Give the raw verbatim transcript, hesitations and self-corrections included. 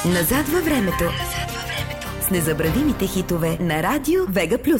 Назад във времето. С незабравимите хитове на Радио Вега Плюс.